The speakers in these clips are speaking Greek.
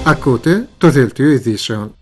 Ακούτε το Δελτίο Ειδήσεων.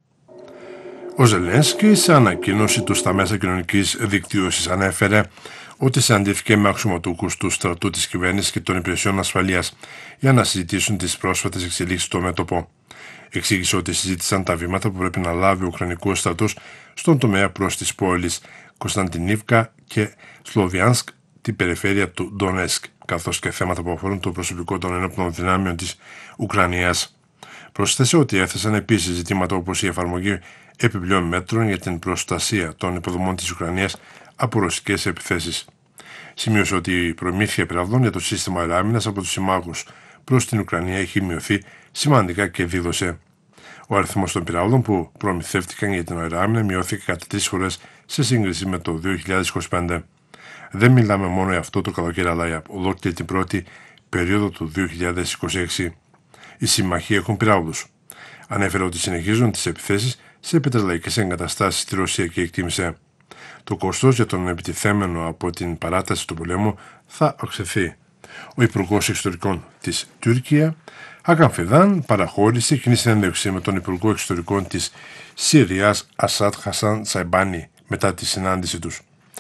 Ο Ζελένσκι, σε ανακοίνωση του στα μέσα κοινωνικής δικτύωσης, ανέφερε ότι συναντήθηκε με αξιωματούχους του στρατού της κυβέρνησης και των υπηρεσιών ασφαλείας για να συζητήσουν τις πρόσφατες εξελίξεις στο μέτωπο. Εξήγησε ότι συζήτησαν τα βήματα που πρέπει να λάβει ο Ουκρανικός στρατός στον τομέα προς τις πόλεις Κωνσταντινίβκα και Σλοβιάνσκ, την περιφέρεια του Ντονέσκ, καθώς και θέματα που αφορούν το προσωπικό των ενόπλων δυνάμεων της Ουκρανίας. Προσθέσε ότι έθεσαν επίσης ζητήματα όπως η εφαρμογή επιπλέον μέτρων για την προστασία των υποδομών της Ουκρανίας από ρωσικές επιθέσεις. Σημείωσε ότι η προμήθεια πυραυλών για το σύστημα αεράμινας από τους συμμάχους προς την Ουκρανία έχει μειωθεί σημαντικά και δήλωσε. Ο αριθμός των πυραυλών που προμηθεύτηκαν για την αεράμινα μειώθηκε κατά 3 φορές σε σύγκριση με το 2025. Δεν μιλάμε μόνο για αυτό το καλοκαίρι, αλλά για ολόκληρη την πρώτη περίοδο του 2026. Οι συμμαχοί έχουν πυράβλους. Ανέφερε ότι συνεχίζουν τις επιθέσεις σε πετρελαϊκές εγκαταστάσεις στη Ρωσία και εκτίμησε: το κόστος για τον επιτιθέμενο από την παράταση του πολέμου θα αυξηθεί. Ο Υπουργός Εξωτερικών της Τουρκία, Χάκαν Φιδάν, παραχώρησε κοινή συνέντευξη με τον Υπουργό Εξωτερικών της Συρίας, Ασάντ Χασάν Σαϊμπάνι, μετά τη συνάντηση τους.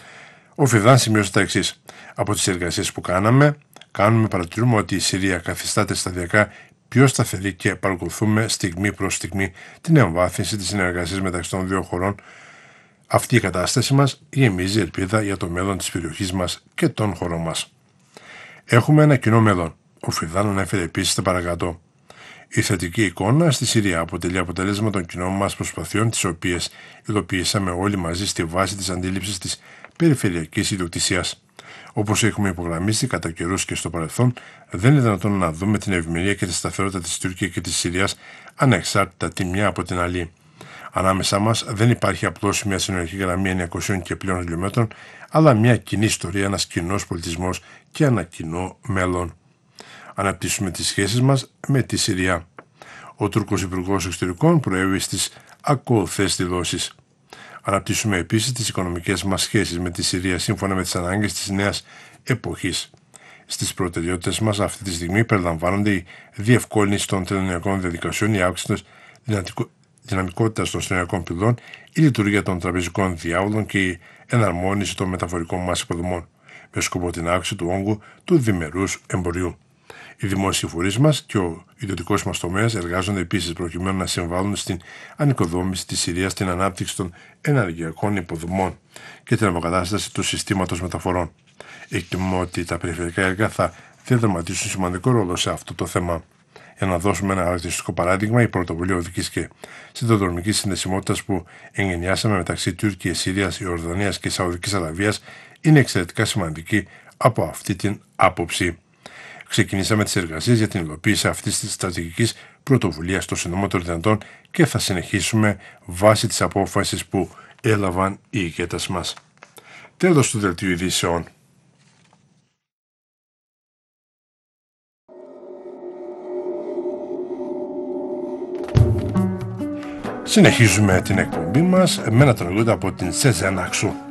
Ο Φιδάν σημείωσε τα εξής: από τις εργασίες που παρατηρούμε ότι η Συρία καθιστάται σταδιακά πιο σταθερή και παρακολουθούμε στιγμή προς στιγμή την εμβάθυνση της συνεργασίας μεταξύ των δύο χωρών. Αυτή η κατάσταση μας γεμίζει ελπίδα για το μέλλον της περιοχής μας και των χωρών μας. Έχουμε ένα κοινό μέλλον. Ο Φιδάν ανέφερε επίσης τα παρακάτω: η θετική εικόνα στη Συρία αποτελεί αποτέλεσμα των κοινών μας προσπαθειών, τις οποίες υλοποιήσαμε όλοι μαζί στη βάση της αντίληψης της περιφερειακής ιδιοκτησίας. Όπως έχουμε υπογραμμίσει κατά καιρούς και στο παρελθόν, δεν είναι δυνατόν να δούμε την ευημερία και τη σταθερότητα της Τουρκίας και της Συρίας ανεξάρτητα τη μια από την άλλη. Ανάμεσά μας δεν υπάρχει απλώς μια συνολική γραμμή 900 και πλέον χιλιόμετρων, αλλά μια κοινή ιστορία, ένας κοινός πολιτισμός και ένα κοινό μέλλον. Αναπτύσσουμε τις σχέσεις μας με τη Συρία. Ο Τούρκος Υπουργός Εξωτερικών προέβη στις ακόλουθες δηλώσεις. Αναπτύσσουμε επίσης τις οικονομικές μας σχέσεις με τη Συρία σύμφωνα με τις ανάγκες της νέας εποχής. Στις προτεραιότητες μας αυτή τη στιγμή περιλαμβάνονται η διευκόλυνση των τελωνιακών διαδικασιών, η αύξηση της δυναμικότητας των συνεργειακών πυλών, η λειτουργία των τραπεζικών διάβλων και η εναρμόνιση των μεταφορικών μας υποδομών, με σκοπό την αύξηση του όγκου του διμερούς εμπορίου. Οι δημόσιοι φορείς μας και ο ιδιωτικός μας τομέας εργάζονται επίσης προκειμένου να συμβάλλουν στην ανοικοδόμηση της Συρίας, στην ανάπτυξη των ενεργειακών υποδομών και την αποκατάσταση του συστήματος μεταφορών. Εκτιμώ ότι τα περιφερειακά έργα θα διαδραματίσουν σημαντικό ρόλο σε αυτό το θέμα. Για να δώσουμε ένα χαρακτηριστικό παράδειγμα, η πρωτοβουλία οδικής και σιδηροδρομικής συνδεσιμότητας που εγκαινιάσαμε μεταξύ Τουρκίας, Συρίας, Ιορδανίας και Σαουδικής Αραβίας είναι εξαιρετικά σημαντική από αυτή την άποψη. Ξεκινήσαμε τις εργασίες για την υλοποίηση αυτής της στρατηγικής πρωτοβουλίας το συντομότερο δυνατόν και θα συνεχίσουμε βάσει της απόφασης που έλαβαν οι ηγέτες μας. Τέλος του Δελτίου Ειδήσεων. Συνεχίζουμε την εκπομπή μας με ένα τραγούδι από την Σεζέν Αξού.